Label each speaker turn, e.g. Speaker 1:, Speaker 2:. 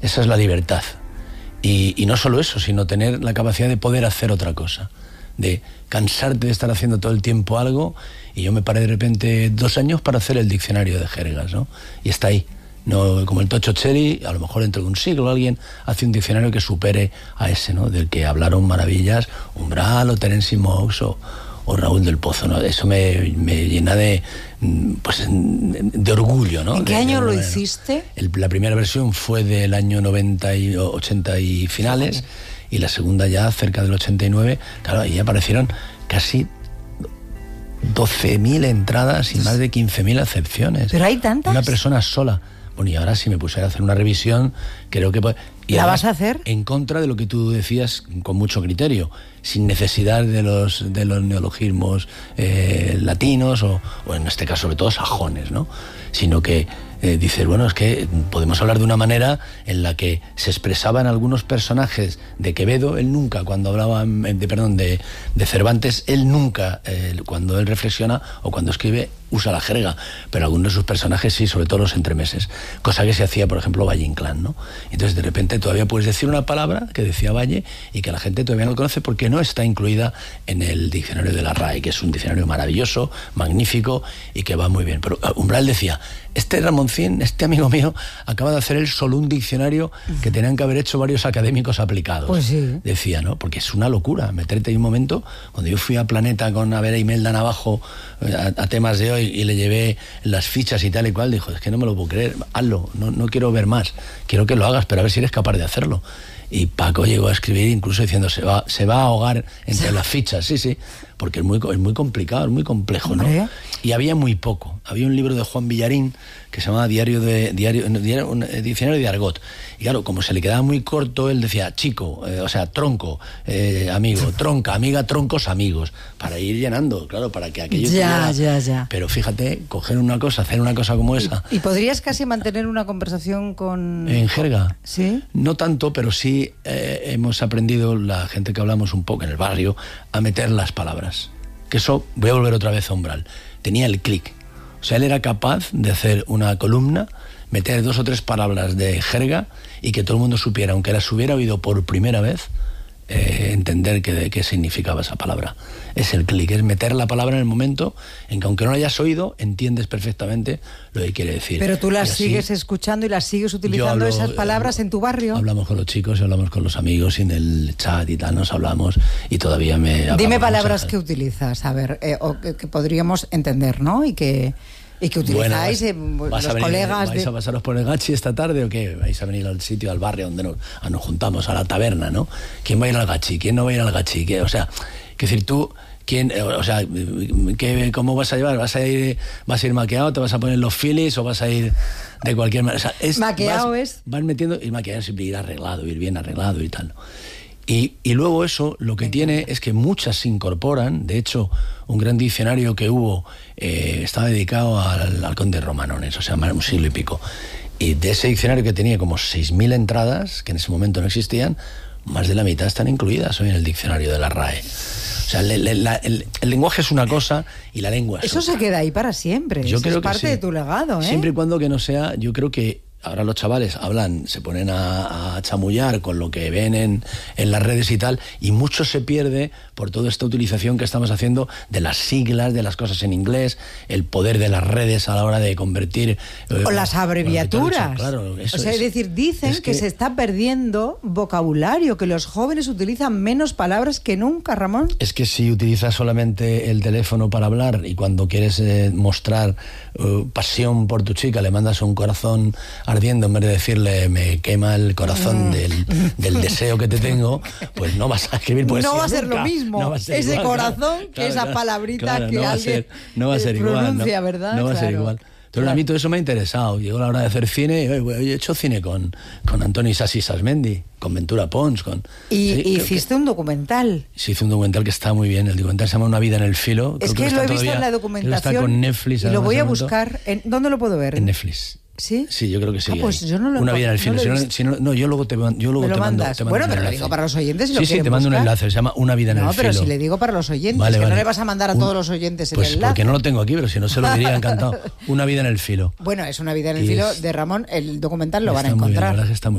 Speaker 1: Esa es la libertad. Y no solo eso, sino tener la capacidad de poder hacer otra cosa, de cansarte de estar haciendo todo el tiempo algo. Y yo me paré de repente 2 años para hacer el diccionario de jergas, ¿no? Y está ahí. No, como el Tocho Cherry, a lo mejor dentro de un siglo alguien hace un diccionario que supere a ese, ¿no? Del que hablaron maravillas Umbral o Terence Mox o Raúl del Pozo, ¿no? Eso me llena de orgullo, ¿no?
Speaker 2: ¿En qué año lo hiciste?
Speaker 1: La primera versión fue del año 90 y 80 y finales, y la segunda ya cerca del 89. Claro, ahí aparecieron casi 12.000 entradas y más de 15.000 acepciones.
Speaker 2: ¿Pero hay tantas?
Speaker 1: Una persona sola. Bueno, y ahora si me pusiera a hacer una revisión, creo que...
Speaker 2: ¿La vas a hacer?
Speaker 1: En contra de lo que tú decías, con mucho criterio, sin necesidad de los neologismos latinos o en este caso sobre todo sajones, ¿no? Sino que dices, bueno, es que podemos hablar de una manera en la que se expresaban algunos personajes de Quevedo, él nunca, cuando hablaba de Cervantes, él nunca, cuando él reflexiona o cuando escribe, usa la jerga, pero algunos de sus personajes sí, sobre todo los entremeses, cosa que se hacía, por ejemplo, Valle Inclán, ¿no? Entonces, de repente, todavía puedes decir una palabra que decía Valle y que la gente todavía no conoce porque no está incluida en el diccionario de la RAE, que es un diccionario maravilloso, magnífico y que va muy bien. Pero Umbral decía, este Ramoncín, este amigo mío, acaba de hacer él solo un diccionario que tenían que haber hecho varios académicos aplicados.
Speaker 2: Pues sí.
Speaker 1: Decía, ¿no? Porque es una locura meterte ahí un momento. Cuando yo fui a Planeta con Vera Imelda Navajo a temas de hoy y le llevé las fichas y tal y cual, dijo, es que no me lo puedo creer, hazlo, no quiero ver más, quiero que lo hagas, pero a ver si eres capaz de hacerlo. Y Paco llegó a escribir incluso diciendo, se va a ahogar entre las fichas, sí, porque es muy complicado, es muy complejo, ¿no? Y había muy poco. Había un libro de Juan Villarín que se llamaba un diccionario de argot. Y claro, como se le quedaba muy corto, él decía chico, tronco, amigo, tronca, amiga, troncos, amigos, para ir llenando, claro, para que aquello
Speaker 2: Ya.
Speaker 1: Pero fíjate, coger una cosa, hacer una cosa como esa.
Speaker 2: ¿Y podrías casi mantener una conversación con...
Speaker 1: ¿En jerga?
Speaker 2: Sí.
Speaker 1: No tanto, pero sí hemos aprendido, la gente que hablamos un poco en el barrio, a meter las palabras. Que eso, voy a volver otra vez a Umbral, tenía el clic. O sea, él era capaz de hacer una columna, meter 2 o 3 palabras de jerga y que todo el mundo supiera, aunque las hubiera oído por primera vez, entender qué significaba esa palabra. Es el clic, es meter la palabra en el momento en que aunque no la hayas oído, entiendes perfectamente lo que quiere decir.
Speaker 2: Pero tú las sigues escuchando y las sigues utilizando esas palabras en tu barrio.
Speaker 1: Hablamos con los chicos y hablamos con los amigos y en el chat y tal, nos hablamos y todavía
Speaker 2: Dime palabras que utilizas, a ver, o que podríamos entender, ¿no? Y que utilizáis los colegas.
Speaker 1: ¿Vais a pasaros por el Gachi esta tarde o qué? ¿Vais a venir al sitio, al barrio donde nos juntamos, a la taberna, ¿no? ¿Quién va a ir al Gachi? ¿Quién no va a ir al Gachi? O sea, que decir, tú, ¿cómo vas a llevar? ¿Vas a ir maquillado? ¿Te vas a poner los filis o vas a ir de cualquier manera? O sea,
Speaker 2: maquillado
Speaker 1: vas metiendo, ir maquillado siempre, ir arreglado, ir bien arreglado y tal, ¿no? Y luego eso lo que tiene es que muchas se incorporan. De hecho, un gran diccionario que hubo estaba dedicado al conde Romanones, o sea, un siglo y pico. Y de ese diccionario que tenía como 6.000 entradas, que en ese momento no existían, más de la mitad están incluidas hoy en el diccionario de la RAE. O sea, el lenguaje es una cosa y la lengua es
Speaker 2: otra. Eso se queda ahí para siempre.
Speaker 1: Yo creo
Speaker 2: es parte de tu legado, ¿eh?
Speaker 1: Siempre y cuando que no sea, yo creo que ahora los chavales se ponen a chamullar con lo que ven en las redes y tal, y mucho se pierde por toda esta utilización que estamos haciendo de las siglas, de las cosas en inglés, el poder de las redes a la hora de convertir...
Speaker 2: o las abreviaturas.
Speaker 1: Claro, eso
Speaker 2: es decir, dicen que se está perdiendo vocabulario, que los jóvenes utilizan menos palabras que nunca, Ramón.
Speaker 1: Es que si utilizas solamente el teléfono para hablar y cuando quieres mostrar pasión por tu chica le mandas un corazón ardiendo en vez de decirle me quema el corazón del deseo que te tengo, pues no vas a escribir poesía.
Speaker 2: No va a ser
Speaker 1: nunca.
Speaker 2: lo mismo ese
Speaker 1: igual,
Speaker 2: corazón que esa palabrita que alguien
Speaker 1: no va a ser
Speaker 2: pronuncia,
Speaker 1: igual,
Speaker 2: ¿verdad?
Speaker 1: No va a ser igual. Pero a mí todo eso me ha interesado. Llegó la hora de hacer cine. He hecho cine con Antoni Sassi Sasmendi, con Ventura Pons.
Speaker 2: Y hiciste un documental.
Speaker 1: Sí, hice un documental que está muy bien. El documental se llama Una vida en el filo.
Speaker 2: Es que lo he visto en la documentación.
Speaker 1: Está con Netflix.
Speaker 2: Y lo voy a buscar. ¿Dónde lo puedo ver?
Speaker 1: En Netflix.
Speaker 2: ¿Sí?
Speaker 1: Sí, yo creo que sí.
Speaker 2: Pues yo no lo
Speaker 1: Una vida en el filo. Yo luego te mando.
Speaker 2: Bueno, pero lo digo para los oyentes.
Speaker 1: Sí, te mando un enlace. Se llama Una vida en el filo.
Speaker 2: No, pero si le digo para los oyentes, que no le vas a mandar a todos los oyentes el enlace.
Speaker 1: Pues porque no lo tengo aquí, pero si no se lo diría encantado. Una vida en el filo.
Speaker 2: Bueno, es Una vida en el filo de Ramón. El documental lo van a encontrar.
Speaker 1: La verdad es que está muy bien.